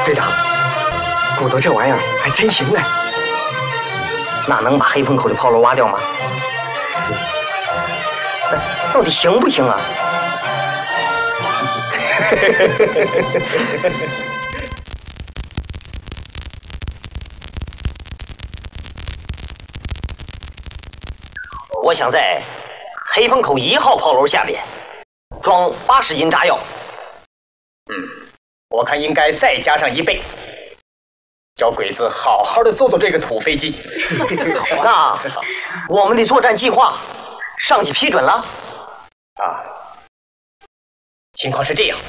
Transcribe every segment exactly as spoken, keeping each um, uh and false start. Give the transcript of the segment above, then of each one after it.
队长，骨头这玩意儿还真行哎。那能把黑风口的炮楼挖掉吗？到底行不行啊？我想在黑风口一号炮楼下面装八十斤炸药。 嗯，我看应该再加上一倍，叫鬼子好好的做做这个土飞机。 那我们的作战计划，上级批准了？ 啊，情况是这样。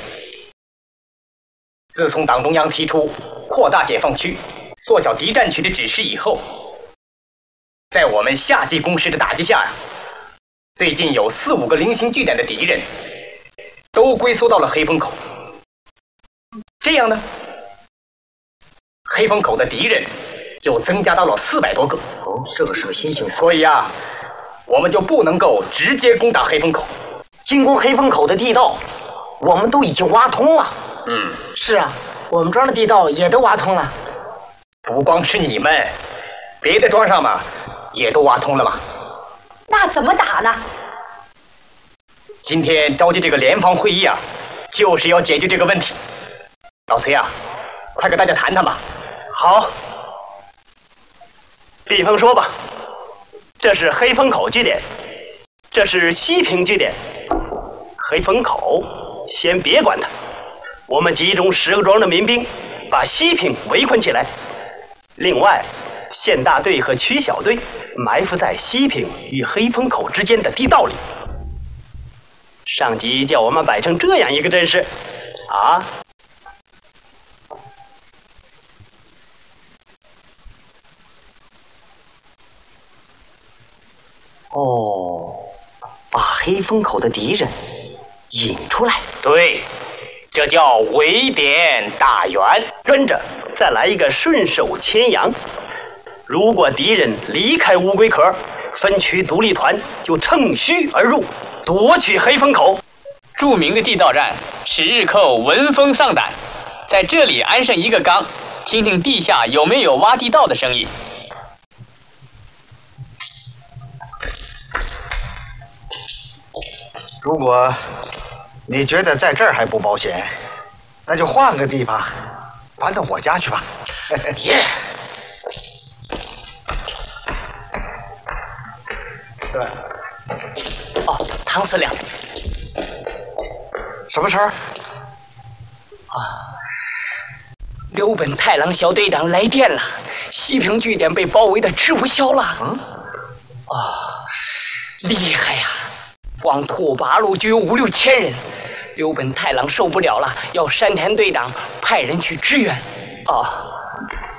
自从党中央提出扩大解放区、缩小敌占区的指示以后，在我们夏季攻势的打击下呀，最近有四五个零星据点的敌人都龟缩到了黑风口。这样呢，黑风口的敌人就增加到了四百多个。 哦，这个是个新情况。 所以啊，我们就不能够直接攻打黑风口。 进攻黑风口的地道，我们都已经挖通了。 嗯， 是啊，我们庄的地道也都挖通了。 不光是你们，别的庄上嘛，也都挖通了嘛。 那怎么打呢？ 今天召集这个联防会议啊，就是要解决这个问题。老崔啊，快跟大家谈谈吧。 好，比方说吧，这是黑风口据点，这是西平据点。黑风口先别管它，我们集中十个庄的民兵，把西平围困起来。另外，县大队和区小队埋伏在西平与黑风口之间的地道里。上级叫我们摆成这样一个阵势，啊。 哦，把黑风口的敌人引出来。 对，这叫围点打援。跟着再来一个顺手牵羊。如果敌人离开乌龟壳，分区独立团就乘虚而入，夺取黑风口。 著名的地道战使日寇闻风丧胆，在这里安上一个缸，听听地下有没有挖地道的声音。 如果你觉得在这儿还不保险，那就换个地方，搬到我家去吧。 耶！ 哦，唐司令， 什么事儿？ 啊，刘本太郎小队长来电了，西平据点被包围的吃不消了。嗯，啊，厉害呀！光拓跋路就有五六千人，刘本太郎受不了了，要山田队长派人去支援。啊。